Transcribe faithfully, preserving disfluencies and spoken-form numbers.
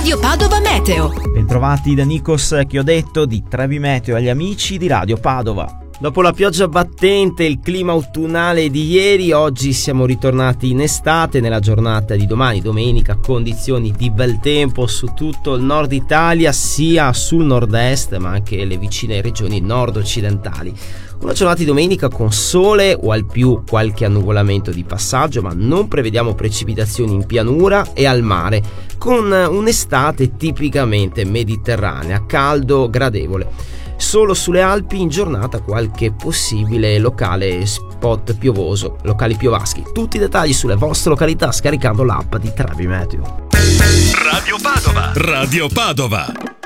Radio Padova Meteo. Bentrovati da Nikos Chioddetto di Trevi Meteo agli amici di Radio Padova. Dopo la pioggia battente e il clima autunnale di ieri, oggi siamo ritornati in estate. Nella giornata di domani, domenica, condizioni di bel tempo su tutto il nord Italia, sia sul nord-est ma anche le vicine regioni nord-occidentali. Una giornata di domenica con sole o al più qualche annuvolamento di passaggio, ma non prevediamo precipitazioni in pianura e al mare, con un'estate tipicamente mediterranea, caldo gradevole. Solo sulle Alpi in giornata qualche possibile locale spot piovoso, locali piovaschi. Tutti i dettagli sulle vostre località scaricando l'app di Trevi Meteo. Radio Padova. Radio Padova.